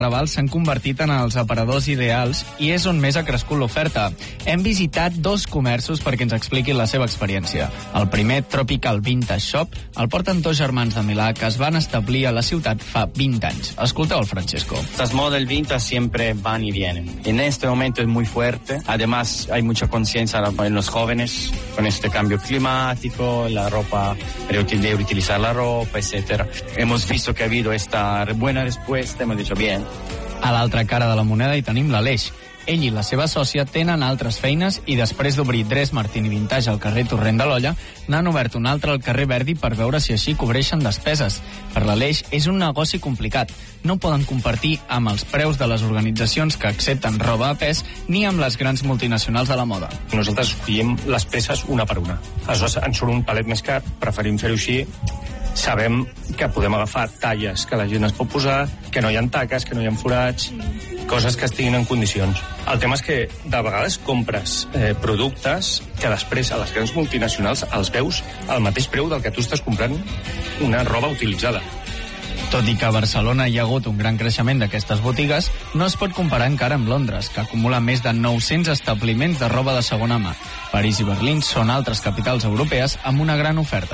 Ravals s'han convertit en els aparadors ideals i és on més ha crescut l'oferta. Hem visitat 2 comerços perquè ens expliquin la seva experiència. El primer, Tropical Vintage Shop, el porten 2 germans de Milà que es van establir a la ciutat fa 20 anys. Escolteu el Francesco. Las modas del vintage siempre van y vienen. En este momento es muy fuerte. Además, hay mucha conciencia en los jóvenes con este cambio climático, la ropa, reutilizar la ropa, etc. Hemos visto que ha habido esta buena respuesta, hemos dicho bien. A l'altra cara de la moneda hi tenim l'Aleix. Ell i la seva sòcia tenen altres feines i després d'obrir Dres Martini Vintage al carrer Torrent de l'Olla, n'han obert un altre al carrer Verdi per veure si així cobreixen despeses. Per l'Aleix és un negoci complicat. No poden compartir amb els preus de les organitzacions que accepten roba a pes ni amb les grans multinacionals de la moda. Nosaltres escollem les peces una per una. Aleshores ens surt un palet més car, preferim fer-ho així. Sabem que podem agafar talles que la gent es pot posar, que no hi ha taques, que no hi ha forats, coses que estiguin en condicions. El tema és que de vegades compres productes que després a les grans multinacionals els veus al mateix preu del que tu estàs comprant una roba utilitzada. Tot i que a Barcelona hi ha hagut un gran creixement d'aquestes botigues, no es pot comparar encara amb Londres, que acumula més de 900 establiments de roba de segona mà. París i Berlín són altres capitals europees amb una gran oferta.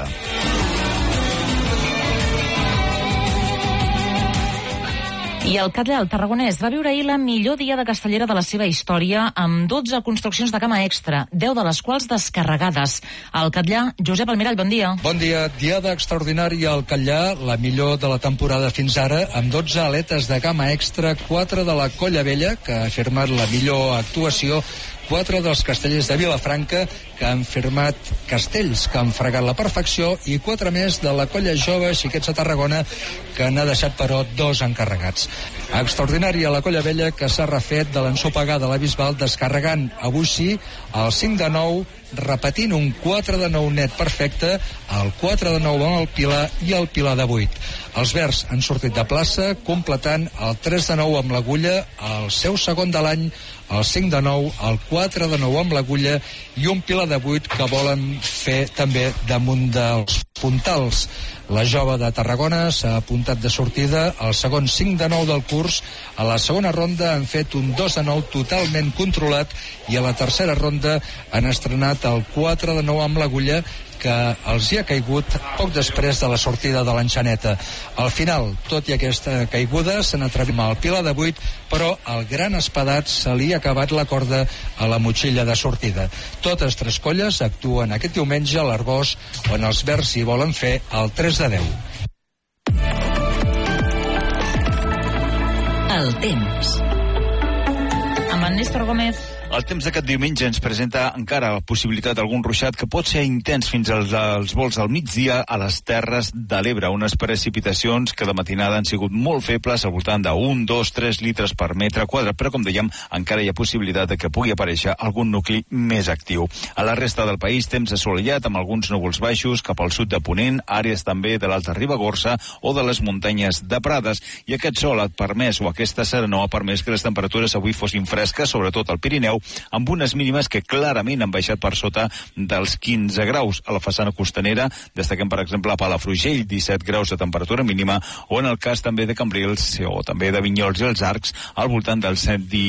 I el Catllà, el tarragonès, va viure ahir la millor dia de castellera de la seva història amb 12 construccions de cama extra, 10 de les quals descarregades. Al Catllà, Josep Almirall, bon dia. Bon dia. Diada extraordinària al Catllà, la millor de la temporada fins ara, amb 12 aletes de cama extra, 4 de la Colla Vella, que ha firmat la millor actuació, 4 dels castellers de Vilafranca, que han firmat castells que han fregat la perfecció, i 4 més de la Colla Jove Xiquets de Tarragona, que n'ha deixat, però, 2 encarregats. Extraordinària la Colla Vella, que s'ha refet de l'ensopegada de la Bisbal, descarregant avui sí el 5 de 9, repetint un 4 de 9 net perfecte, el 4 de 9 amb el Pilar i el Pilar de 8. Els verds han sortit de plaça, completant el 3 de 9 amb l'Agulla, el seu segon de l'any, el 5 de 9, el 4 de 9 amb l'Agulla i un Pilar de 8 que volen fer també damunt dels puntals. La Jove de Tarragona s'ha apuntat de sortida al segon 5 de 9 del curs. A la segona ronda han fet un 2 de 9 totalment controlat i a la tercera ronda han estrenat el 4 de 9 amb l'Agulla, que els hi ha caigut poc després de la sortida de l'enxaneta. Al final, tot i aquesta caiguda, s'han atrevit amb el Pilar de 8, però al gran espadat se li ha acabat la corda a la motxilla de sortida. Totes 3 colles actuen aquest diumenge a l'Arboç, on els verds hi volen fer el 3 de 10. El temps. Amb en Néstor Gómez. El temps d'aquest diumenge ens presenta encara la possibilitat d'algun ruixat que pot ser intens fins als vols al migdia a les Terres de l'Ebre. Unes precipitacions que de matinada han sigut molt febles, al voltant de 1, 2, 3 litres per metre quadrat, però com dèiem, encara hi ha possibilitat de que pugui aparèixer algun nucli més actiu. A la resta del país, temps assolellat amb alguns núvols baixos cap al sud de Ponent, àrees també de l'Alta Ribagorça o de les muntanyes de Prades. I aquest sol ha permès, o aquesta serenor ha permès que les temperatures avui fossin fresques, sobretot al Pirineu, amb unes mínimes que clarament han baixat per sota dels 15 graus. A la façana costanera destaquem, per exemple, a Palafrugell, 17 graus de temperatura mínima, o en el cas també de Cambrils o també de Vinyols i els Arcs, al voltant dels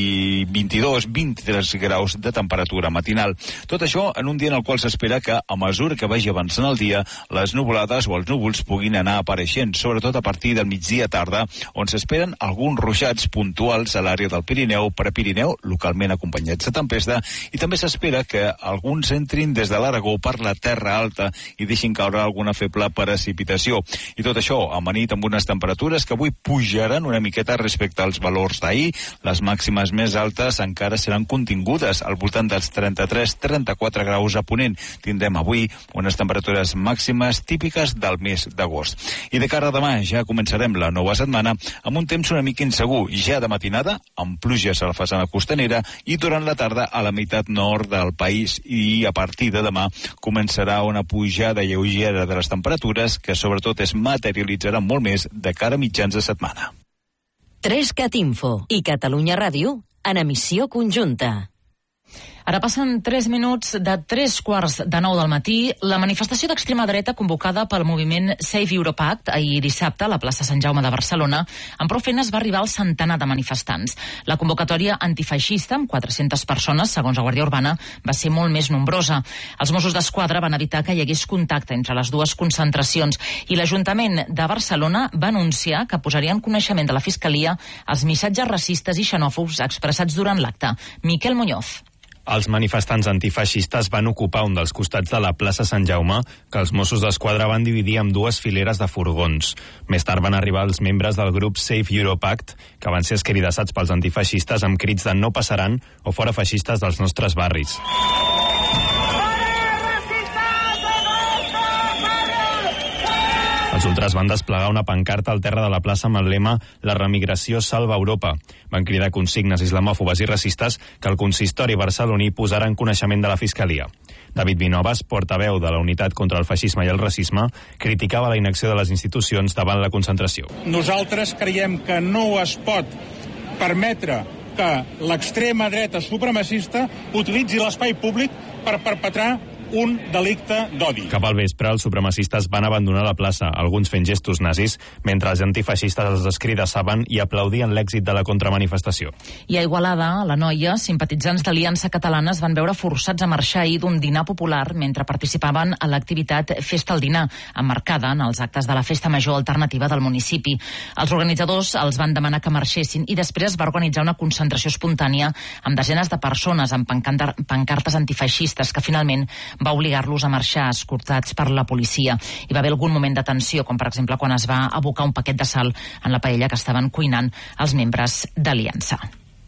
22-23 graus de temperatura matinal. Tot això en un dia en el qual s'espera que, a mesura que vagi avançant el dia, les nuvolades o els núvols puguin anar apareixent, sobretot a partir del migdia tarda, on s'esperen alguns ruixats puntuals a l'àrea del Pirineu, Prepirineu, localment acompanyats de tempesta, i també s'espera que alguns entrin des de l'Aragó per la Terra Alta i deixin caure alguna feble precipitació. I tot això amanit amb unes temperatures que avui pujaran una miqueta respecte als valors d'ahir. Les màximes més altes encara seran contingudes al voltant dels 33-34 graus a Ponent. Tindrem avui unes temperatures màximes típiques del mes d'agost. I de cara a demà ja començarem la nova setmana amb un temps una mica insegur, ja de matinada, amb pluges a la façana costanera i durant la tarda a la meitat nord del país, i a partir de demà començarà una pujada lleugera de les temperatures que sobretot es materialitzarà molt més de cara a mitjans de setmana. 3CAT Info i Catalunya Ràdio en emissió conjunta. Ara passen 3 minuts de 3:15 del matí. La manifestació d'extrema dreta convocada pel moviment Save Europe Act ahir dissabte a la plaça Sant Jaume de Barcelona, amb prou feines va arribar al centenar de manifestants. La convocatòria antifeixista, amb 400 persones, segons la Guàrdia Urbana, va ser molt més nombrosa. Els Mossos d'Esquadra van evitar que hi hagués contacte entre les dues concentracions i l'Ajuntament de Barcelona va anunciar que posaria en coneixement de la Fiscalia els missatges racistes i xenòfobs expressats durant l'acte. Miquel Muñoz. Els manifestants antifeixistes van ocupar un dels costats de la plaça Sant Jaume, que els Mossos d'Esquadra van dividir en 2 fileres de furgons. Més tard van arribar els membres del grup Save Europe Act, que van ser escridassats pels antifeixistes amb crits de no passaran o fora feixistes dels nostres barris. Els ultras van desplegar una pancarta al terra de la plaça amb el lema «La remigració salva Europa». Van cridar consignes islamòfobes i racistes que el consistori barceloní posarà en coneixement de la Fiscalia. David Vinovas, portaveu de la Unitat contra el Feixisme i el Racisme, criticava la inacció de les institucions davant la concentració. Nosaltres creiem que no es pot permetre que l'extrema dreta supremacista utilitzi l'espai públic per perpetrar un delicte d'odi. Cap al vespre, els supremacistes van abandonar la plaça, alguns fent gestos nazis, mentre els antifeixistes els escridassaven i aplaudien l'èxit de la contramanifestació. I a Igualada, a la Noia, simpatitzants d'Aliança Catalana es van veure forçats a marxar ahir d'un dinar popular mentre participaven a l'activitat Festa al Dinar, emmarcada en els actes de la Festa Major Alternativa del municipi. Els organitzadors els van demanar que marxessin i després es va organitzar una concentració espontània amb desenes de persones amb pancartes antifeixistes que finalment va obligar-los a marxar escortats per la policia. Hi va haver algun moment de tensió, com per exemple quan es va abocar un paquet de sal en la paella que estaven cuinant els membres d'Aliança.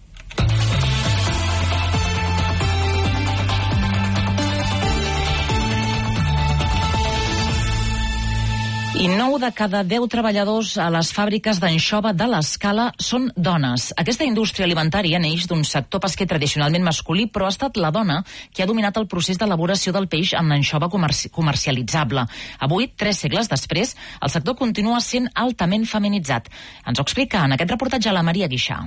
I 9 de cada 10 treballadors a les fàbriques d'anxova de l'Escala són dones. Aquesta indústria alimentària neix d'un sector pesquer tradicionalment masculí, però ha estat la dona que ha dominat el procés d'elaboració del peix amb l'anxova comercialitzable. Avui, 3 segles després, el sector continua sent altament feminitzat. Ens ho explica en aquest reportatge la Maria Guixà.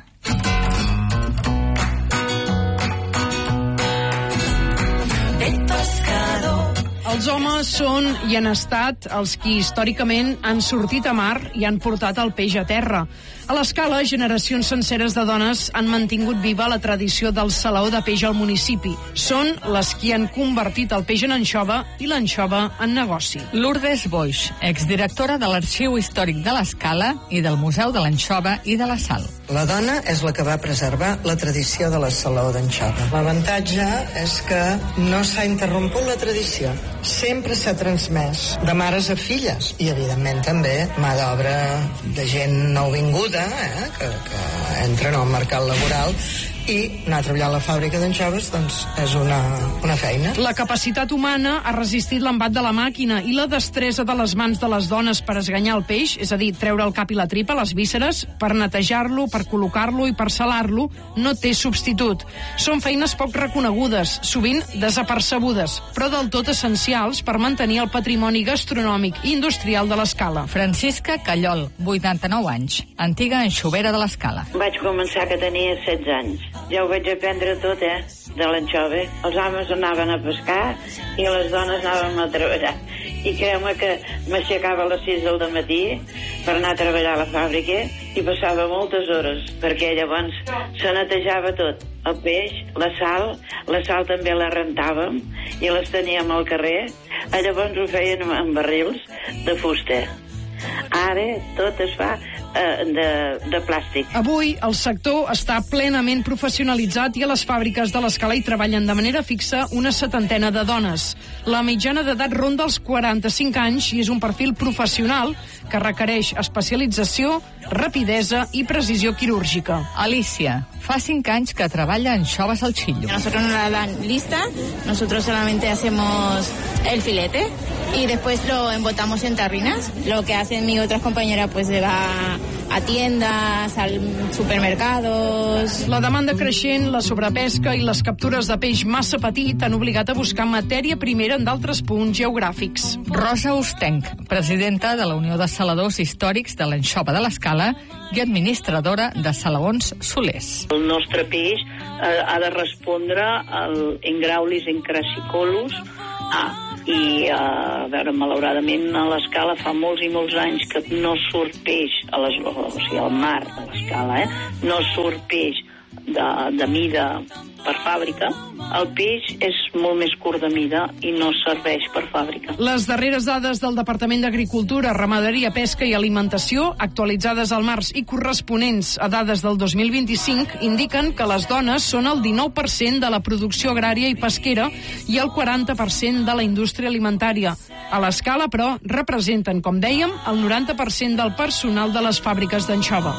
Els homes són i han estat els qui històricament han sortit a mar i han portat el peix a terra. A l'Escala, generacions senceres de dones han mantingut viva la tradició del salaó de peix al municipi. Són les qui han convertit el peix en anxova i l'anxova en negoci. Lourdes Boix, exdirectora de l'Arxiu Històric de l'Escala i del Museu de l'Anxova i de la Sal. La dona és la que va preservar la tradició de la salaó d'anxova. L'avantatge és que no s'ha interromput la tradició. Sempre s'ha transmès de mares a filles i, evidentment, també mà d'obra de gent nouvinguda que entren al mercat laboral i anar a treballar a la fàbrica d'anxoves doncs és una feina. La capacitat humana ha resistit l'embat de la màquina i la destresa de les mans de les dones per esganyar el peix, és a dir, treure el cap i la tripa, les vísceres, per netejar-lo, per col·locar-lo i per salar-lo, no té substitut. Són feines poc reconegudes, sovint desapercebudes, però del tot essencials per mantenir el patrimoni gastronòmic i industrial de l'Escala. Francisca Callol, 89 anys, antiga anxovera de l'Escala. Vaig començar que tenia 16 anys. Ja ho vaig aprendre tot, de l'anxova. Els homes anaven a pescar i les dones anàvem a treballar. I creu-me que m'aixecava a les 6 del matí per anar a treballar a la fàbrica i passava moltes hores, perquè llavors se netejava tot. El peix, la sal també la rentàvem i les teníem al carrer. Llavors ho feien amb barrils de fusta. Ara tot es fa de plàstic. Avui el sector està plenament professionalitzat i a les fàbriques de l'Escala hi treballen de manera fixa una 70ena de dones. La mitjana d'edat ronda els 45 anys i és un perfil professional que requereix especialització, rapidesa i precisió quirúrgica. Alicia, fa 5 anys que treballa anxova salchillo. Nosotros nos la dan lista, nosotros solamente hacemos el filete y después lo embotamos en tarrinas. Lo que hacen mis otras compañeras pues se va a tiendas, al supermercados. La demanda creixent, la sobrepesca i les captures de peix massa petit han obligat a buscar matèria primera en d'altres punts geogràfics. Rosa Ostenc, presidenta de la Unió de Saladors Històrics de l'Anxova de l'Escala i administradora de Salaons Solers. El nostre peix ha de respondre al Engraulis encrassicolus A. I, a veure, malauradament a l'Escala fa molts i molts anys que no surt peix al mar de l'Escala, no surt peix de mida per fàbrica. El peix és molt més curt de mida i no serveix per fàbrica. Les darreres dades del Departament d'Agricultura, Ramaderia, Pesca i Alimentació, actualitzades al març i corresponents a dades del 2025, indiquen que les dones són el 19% de la producció agrària i pesquera i el 40% de la indústria alimentària. A l'Escala, però, representen, com dèiem, el 90% del personal de les fàbriques d'anxova.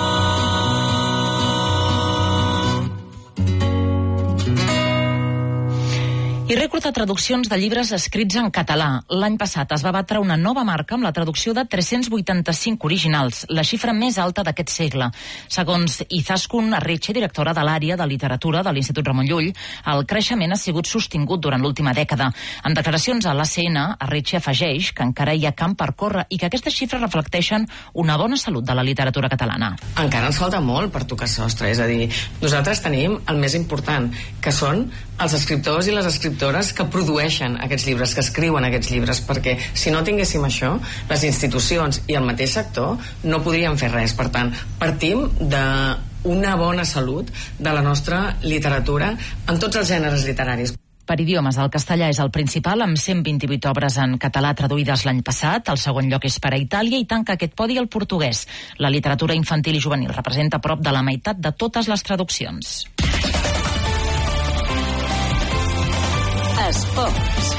I rècord de traduccions de llibres escrits en català. L'any passat es va batre una nova marca amb la traducció de 385 originals, la xifra més alta d'aquest segle. Segons Izaskun Arretxe, directora de l'àrea de literatura de l'Institut Ramon Llull, el creixement ha sigut sostingut durant l'última dècada. En declaracions a l'ACN, Arretxe afegeix que encara hi ha camp per córrer i que aquestes xifres reflecteixen una bona salut de la literatura catalana. Encara ens falta molt per tocar sostre, és a dir, nosaltres tenim el més important, que són els escriptors i les escriptores que produeixen aquests llibres, que escriuen aquests llibres, perquè si no tinguéssim això, les institucions i el mateix sector no podrien fer res. Per tant, partim d'una bona salut de la nostra literatura en tots els gèneres literaris. Per idiomes, el castellà és el principal, amb 128 obres en català traduïdes l'any passat. El segon lloc és per a Itàlia i tanca aquest podi el portuguès. La literatura infantil i juvenil representa prop de la meitat de totes les traduccions. Esports.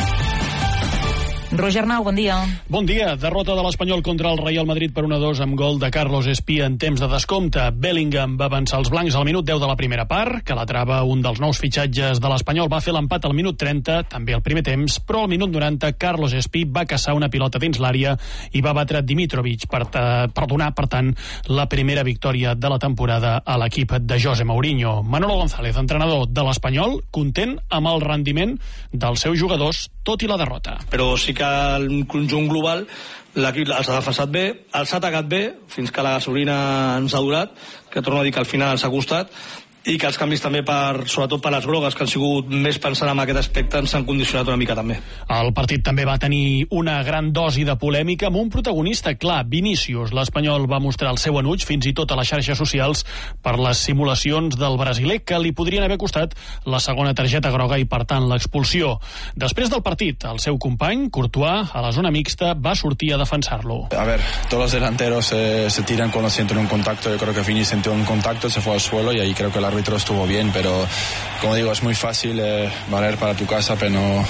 Roger Arnau, bon dia. Bon dia. Derrota de l'Espanyol contra el Real Madrid per 1-2 amb gol de Carlos Espí en temps de descompte. Bellingham va avançar els blancs al minut 10 de la primera part. Calatrava, un dels nous fitxatges de l'Espanyol, va fer l'empat al minut 30, també al primer temps, però al minut 90 Carlos Espí va caçar una pilota dins l'àrea i va batre Dimitrovic per donar, per tant, la primera victòria de la temporada a l'equip de José Mourinho. Manolo González, entrenador de l'Espanyol, content amb el rendiment dels seus jugadors, tot i la derrota. Però sí que el conjunt global l'equip els ha defensat bé, els ha atacat bé fins que la gasolina ens ha durat, que torno a dir que al final s'ha costat, i que els canvis també, sobretot per les grogues, que han sigut més pensant en aquest aspecte, ens han condicionat una mica també. El partit també va tenir una gran dosi de polèmica amb un protagonista clar, Vinícius. L'Espanyol va mostrar el seu enuig fins i tot a les xarxes socials per les simulacions del brasiler, que li podrien haver costat la segona targeta groga i, per tant, l'expulsió. Després del partit, el seu company, Courtois, a la zona mixta, va sortir a defensar-lo. A ver, todos los delanteros se tiran cuando sienten un contacto. Yo creo que Vini sintió un contacto, se fue al suelo y ahí creo que el árbitro estuvo bien, pero como digo, es muy fácil valer para tu casa, pero no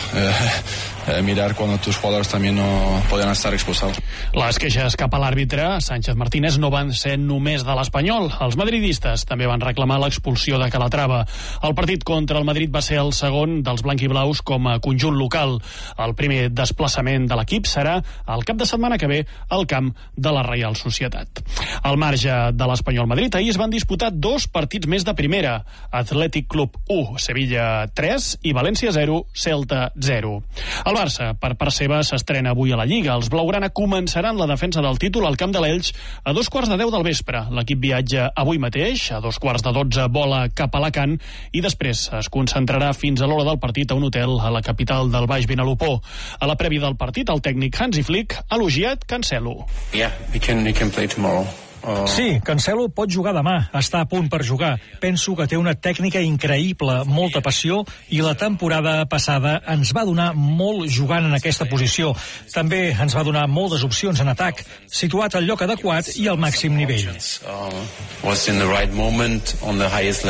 mirar cuando tus jugadores también no poden estar expulsados. Les queixes cap a l'àrbitre Sánchez Martínez no van ser només de l'Espanyol. Els madridistes també van reclamar l'expulsió de Calatrava. El partit contra el Madrid va ser el segon dels blanquiblaus com a conjunt local. El primer desplaçament de l'equip serà el cap de setmana que ve al camp de la Reial Societat. Al marge de l'Espanyol Madrid, ahir es van disputar dos partits més de primera. Athletic Club 1, Sevilla 3 i València 0, Celta 0. El Barça, per part seva, s'estrena avui a la Lliga. Els blaugrana començaran la defensa del títol al camp de l'Elx a 2:15 del vespre. L'equip viatja avui mateix, a 2:12 vola cap a Alacant i després es concentrarà fins a l'hora del partit a un hotel a la capital del Baix Vinalopó. A la prèvia del partit, el tècnic Hansi Flick ha elogiat Cancelo. Yeah, we can play tomorrow. Sí, Cancelo pot jugar demà, està a punt per jugar. Penso que té una tècnica increïble, molta passió, i la temporada passada ens va donar molt jugant en aquesta posició. També ens va donar moltes opcions en atac, situat al lloc adequat i al màxim nivell. Was in the right moment on the highest level.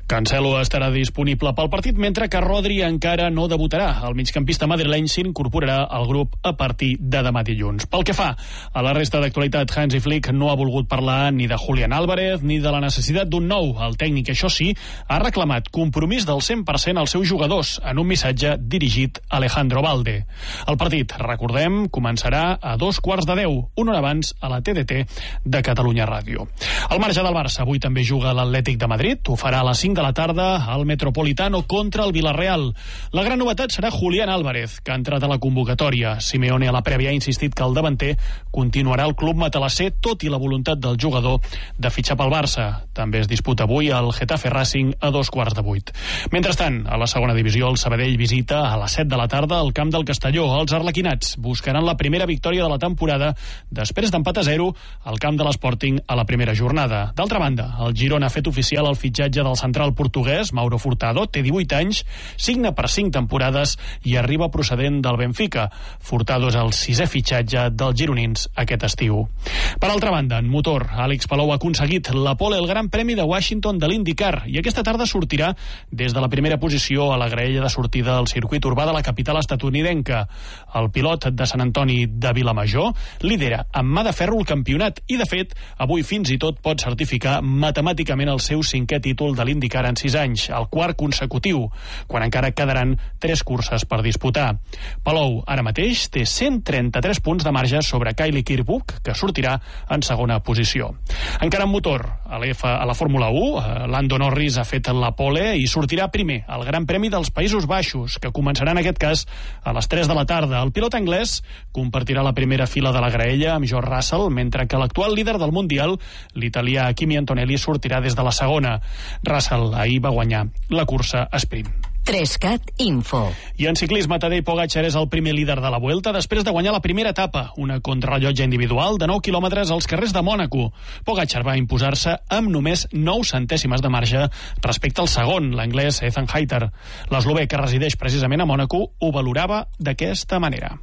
Cancelo estarà disponible pel partit, mentre que Rodri encara no debutarà. El migcampista madrileny s'incorporarà al grup a partir de demà dilluns. Pel que fa a la resta d'actualitat, Hansi Flick no ha volgut parlar ni de Julián Álvarez ni de la necessitat d'un nou. El tècnic, això sí, ha reclamat compromís del 100% als seus jugadors en un missatge dirigit a Alejandro Balde. El partit, recordem, començarà a 2:15, una hora abans a la TDT de Catalunya Ràdio. Al marge del Barça, avui també juga l'Atlètic de Madrid. Ho farà a les 5 de la tarda al Metropolitano contra el Villarreal. La gran novetat serà Julián Álvarez, que ha entrat a la convocatòria. Simeone a la prèvia ha insistit que el davanter continuarà al club matalasser, tot i la voluntat del jugador de fitxar pel Barça. També es disputa avui el Getafe Racing a 7:15. Mentrestant, a la segona divisió, el Sabadell visita a les 7 de la tarda al camp del Castelló. Els arlequinats buscaran la primera victòria de la temporada després d'empat a 0 al camp de l'Sporting a la primera jornada. D'altra banda, el Girona ha fet oficial el fitxatge del central portuguès Mauro Furtado. Té 18 anys, signa per 5 temporades i arriba procedent del Benfica. Furtado és el 6è fitxatge dels gironins aquest estiu. Per altra banda, en motor, Àlex Palou ha aconseguit la pole al Gran Premi de Washington de l'IndyCar i aquesta tarda sortirà des de la primera posició a la graella de sortida del circuit urbà de la capital estatunidenca. El pilot de Sant Antoni de Vilamajor lidera amb mà de ferro el campionat i, de fet, avui fins i tot pot certificar matemàticament el seu 5è títol de l'IndyCar en 6 anys, el 4 consecutiu, quan encara quedaran 3 curses per disputar. Palou ara mateix té 133 punts de marge sobre Kylie Kirkwood, que sortirà en segona posició. Encara en motor, a la Fórmula 1, Lando Norris ha fet la pole i sortirà primer al Gran Premi dels Països Baixos, que començarà en aquest cas a les 3 de la tarda. El pilot anglès compartirà la primera fila de la graella amb George Russell, mentre que l'actual líder del Mundial, l'italià Kimi Antonelli, sortirà des de la segona. Russell ahir va guanyar la cursa sprint. 3CAT Info. I en ciclisme, Tadej Pogačar és el primer líder de la Vuelta després de guanyar la primera etapa, una contrarellotge individual de 9 quilòmetres als carrers de Mònaco. Pogačar va imposar-se amb només 9 centèsimes de marge respecte al segon, l'anglès Ethan Hayter. L'eslovè, que resideix precisament a Mònaco, ho valorava d'aquesta manera.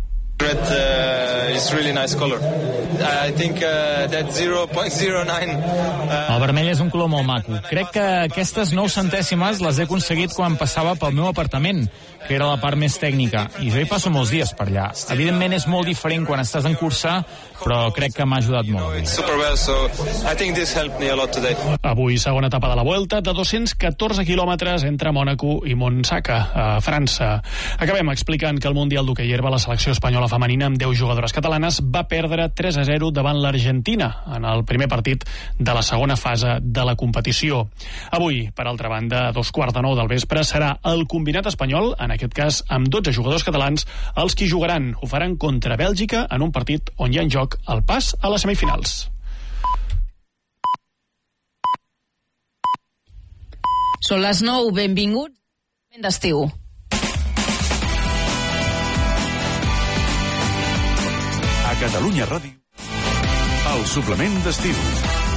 Red is really nice color. I think that 0.09 El vermell és un color molt maco. Crec que aquestes 9 centèsimes les he aconseguit quan passava pel meu apartament, que era la part més tècnica, i jo hi passo molts dies per allà. Evidentment és molt diferent quan estàs en cursa, però crec que m'ha ajudat molt. super well, so I think this helped me a lot today. Avui, segona etapa de la Vuelta, de 214 quilòmetres entre Mònaco i Montsaca, a França. Acabem explicant que el Mundial d'hoquei herba, la selecció espanyola femenina amb 10 jugadores catalanes, va perdre 3-0 davant l'Argentina en el primer partit de la segona fase de la competició. Avui, per altra banda, a 8:45 del vespre, serà el combinat espanyol, en aquest cas amb 12 jugadors catalans, els qui jugaran. Ho faran contra Bèlgica en un partit on hi ha en joc el pas a les semifinals. Són les 9, benvinguts d'estiu. A Catalunya Ràdio, el suplement d'estiu.